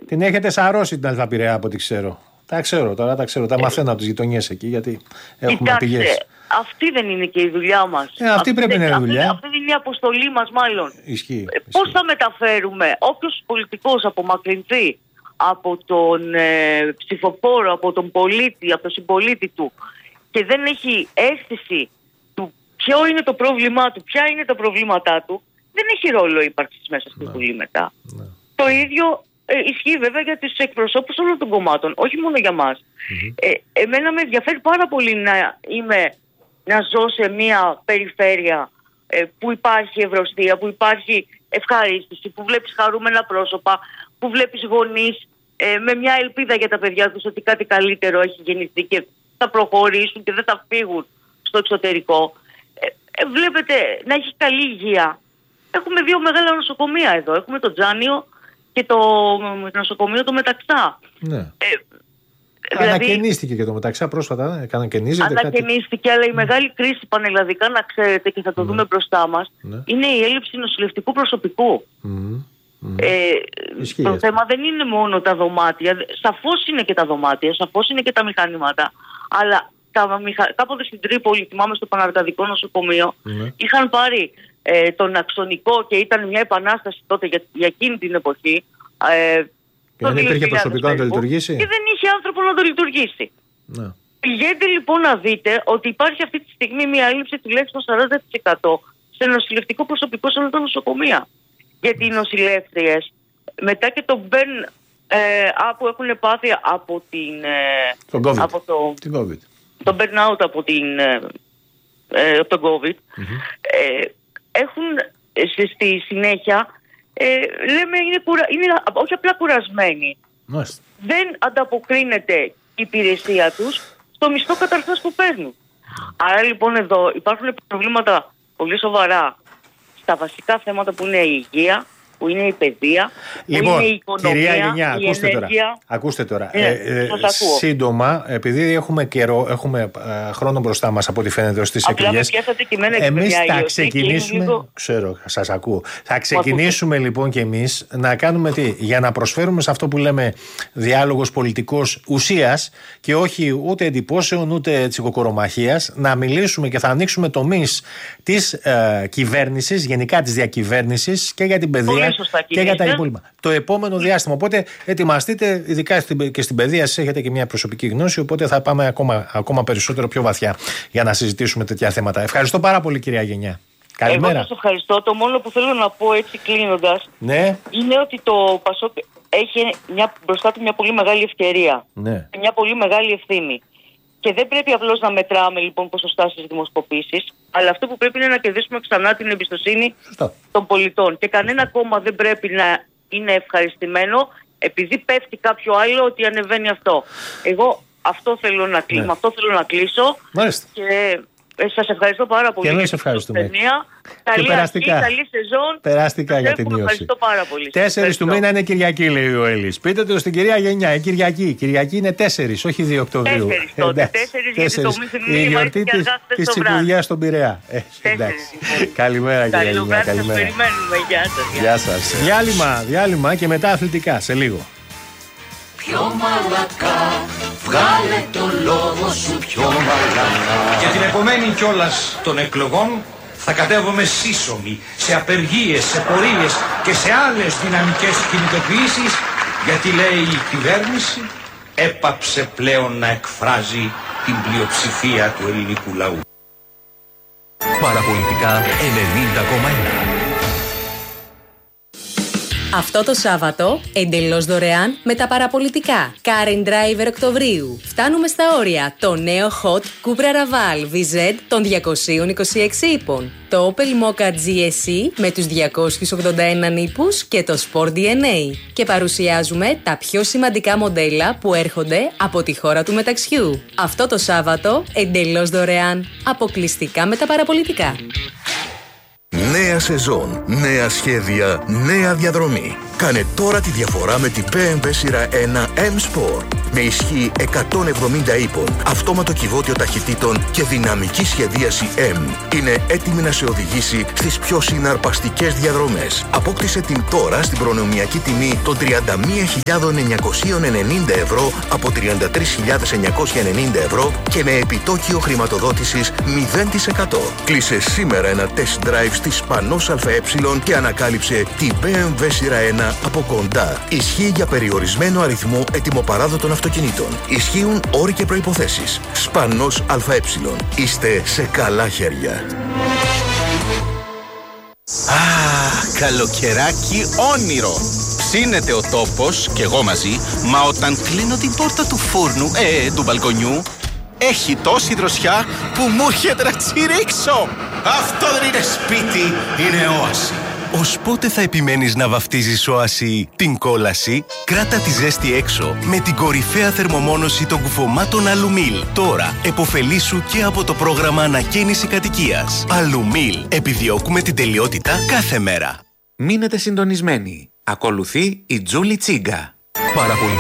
Την έχετε σαρώσει την Αλφα-Πειραιά από ό,τι ξέρω. Τα ξέρω. Τα μαθαίνω από τις γειτονιές εκεί, γιατί έχουμε πηγές. Αυτή δεν είναι και η δουλειά μας. Αυτή πρέπει να είναι η δουλειά. Αυτή είναι η αποστολή μας, μάλλον. Ισχύει. Πώς θα μεταφέρουμε όποιος πολιτικός απομακρυνθεί από τον ψηφοφόρο, από τον πολίτη, από τον συμπολίτη του και δεν έχει αίσθηση του ποιο είναι το πρόβλημά του, ποια είναι τα προβλήματά του, δεν έχει ρόλο ύπαρξης μέσα στη Βουλή μετά. Ναι. Το ίδιο ισχύει βέβαια για τους εκπροσώπους όλων των κομμάτων, όχι μόνο για μας. Εμένα με ενδιαφέρει πάρα πολύ να ζω σε μια περιφέρεια που υπάρχει ευρωστία, που υπάρχει ευχαρίστηση, που βλέπεις χαρούμενα πρόσωπα, που βλέπεις γονείς με μια ελπίδα για τα παιδιά τους ότι κάτι καλύτερο έχει γεννηθεί και θα προχωρήσουν και δεν θα φύγουν στο εξωτερικό. Βλέπετε να έχει καλή υγεία. Έχουμε 2 μεγάλα νοσοκομεία εδώ. Έχουμε το Τζάνιο και το νοσοκομείο το Μεταξά. Ναι. Δηλαδή, ανακαινίστηκε και το Μεταξά πρόσφατα, ανακαινίστηκε, αλλά η μεγάλη κρίση πανελλαδικά, να ξέρετε, και θα το δούμε μπροστά μας, είναι η έλλειψη νοσηλευτικού προσωπικού. Το θέμα δεν είναι μόνο τα δωμάτια, σαφώς είναι και τα δωμάτια, σαφώς είναι και τα μηχανήματα, αλλά κάποτε στην Τρίπολη, θυμάμαι στο Παναρκαδικό νοσοκομείο, είχαν πάρει τον αξονικό και ήταν μια επανάσταση τότε για εκείνη την εποχή. Και δεν υπήρχε προσωπικό να το λειτουργήσει. Και δεν είχε άνθρωπο να το λειτουργήσει. Ναι. Πηγαίνετε λοιπόν να δείτε ότι υπάρχει αυτή τη στιγμή μια έλλειψη τουλάχιστον 40% σε νοσηλευτικό προσωπικό σε όλα τα νοσοκομεία. Γιατί οι νοσηλεύτριες μετά και τον που έχουν πάθει από το burnout από τον COVID, έχουν στη συνέχεια λέμε είναι όχι απλά κουρασμένοι. Δεν ανταποκρίνεται η υπηρεσία τους στο μισθό καταρχάς που παίρνουν. Άρα λοιπόν εδώ υπάρχουν προβλήματα πολύ σοβαρά στα βασικά θέματα που είναι η υγεία, που είναι η παιδεία, λοιπόν, που είναι η οικονομία, κυρία Γενιά, η ενέργεια. Ακούστε τώρα. Σύντομα, επειδή έχουμε χρόνο μπροστά μας από ό,τι φαίνεται ως τις εκλογές, εμείς θα ξεκινήσουμε. Ξέρω, σας ακούω. Θα ξεκινήσουμε λοιπόν και εμείς να κάνουμε τι, για να προσφέρουμε σε αυτό που λέμε διάλογος πολιτικός ουσίας και όχι ούτε εντυπώσεων ούτε τσικοκορομαχίας, να μιλήσουμε και θα ανοίξουμε τομείς της κυβέρνησης, γενικά της διακυβέρνησης και για την παιδεία και για τα υπόλοιπα. Το επόμενο διάστημα. Οπότε ετοιμαστείτε, ειδικά και στην παιδεία, εσείς έχετε και μια προσωπική γνώση. Οπότε θα πάμε ακόμα περισσότερο πιο βαθιά για να συζητήσουμε τέτοια θέματα. Ευχαριστώ πάρα πολύ, κυρία Γενιά. Καλημέρα. Εγώ σας ευχαριστώ. Το μόνο που θέλω να πω έτσι κλείνοντας είναι ότι το ΠΑΣΟΚ έχει μπροστά του μια πολύ μεγάλη ευκαιρία. Μια πολύ μεγάλη ευθύνη. Και δεν πρέπει απλώς να μετράμε λοιπόν ποσοστά στις δημοσκοπήσεις, αλλά αυτό που πρέπει είναι να κερδίσουμε ξανά την εμπιστοσύνη των πολιτών. Και κανένα κόμμα δεν πρέπει να είναι ευχαριστημένο επειδή πέφτει κάποιο άλλο ότι ανεβαίνει αυτό. Εγώ αυτό θέλω να κλείσω. Μάλιστα. Και σας ευχαριστώ πάρα πολύ. Και εμείς ευχαριστούμε. Καλή αρχή, καλή σεζόν. Περαστικά για την νιώση. 4 του μήνα είναι Κυριακή, λέει ο Έλλης. Πείτε το στην κυρία Γενιά, Κυριακή είναι 4, όχι 2 Οκτωβρίου. 4 γιατί το η γιορτή της Τσικουδιάς στον Πειραιά. Καλημέρα, κυρία Γενιά. Καλημέρα. Περιμένουμε. Γεια σας. Διάλειμμα και μετά αθλητικά σε λίγο. Πιο μαλακά, βγάλε το λόγο σου πιο μαλακά. Για την επομένη κιόλας των εκλογών θα κατέβουμε σύσσωμοι σε απεργίες, σε πορείες και σε άλλες δυναμικές κινητοποιήσεις, γιατί λέει η κυβέρνηση έπαψε πλέον να εκφράζει την πλειοψηφία του ελληνικού λαού. Παραπολιτικά 90,1. Αυτό το Σάββατο, εντελώς δωρεάν με τα παραπολιτικά. Car and Driver Οκτωβρίου. Φτάνουμε στα όρια. Το νέο Hot Cupra Raval VZ των 226 ύπων. Το Opel Mokka GSE με τους 281 ύπους και το Sport DNA. Και παρουσιάζουμε τα πιο σημαντικά μοντέλα που έρχονται από τη χώρα του μεταξιού. Αυτό το Σάββατο, εντελώς δωρεάν. Αποκλειστικά με τα παραπολιτικά. Νέα σεζόν, νέα σχέδια, νέα διαδρομή. Κάνε τώρα τη διαφορά με την BMW σειρά 1 M-Sport. Με ισχύ 170 ύπων, αυτόματο κυβότιο ταχυτήτων και δυναμική σχεδίαση M. Είναι έτοιμη να σε οδηγήσει στις πιο συναρπαστικές διαδρομές. Απόκτησε την τώρα στην προνομιακή τιμή των 31.990 ευρώ από 33.990 ευρώ και με επιτόκιο χρηματοδότησης 0%. Κλείσε σήμερα ένα test drive στη Σπανός ΑΕ και ανακάλυψε την BMW σειρά 1 από κοντά. Ισχύει για περιορισμένο αριθμό ετοιμοπαράδοτων αυτοκινήτων. Ισχύουν όροι και προϋποθέσεις. Σπανός ΑΕ. Είστε σε καλά χέρια. Καλοκαιράκι όνειρο. Ψήνεται ο τόπος και εγώ μαζί, μα όταν κλείνω την πόρτα του φούρνου, του μπαλκονιού, έχει τόση δροσιά που μου έρχεται να τσιρίξω. Αυτό δεν είναι σπίτι, είναι όαση. Ως πότε θα επιμένεις να βαφτίζεις όαση την κόλαση? Κράτα τη ζέστη έξω με την κορυφαία θερμομόνωση των κουφωμάτων Αλουμίλ. Τώρα εποφελήσου και από το πρόγραμμα ανακαίνιση κατοικίας. Αλουμίλ. Επιδιώκουμε την τελειότητα κάθε μέρα. Μείνετε συντονισμένοι. Ακολουθεί η Τζούλη Τσίγκα.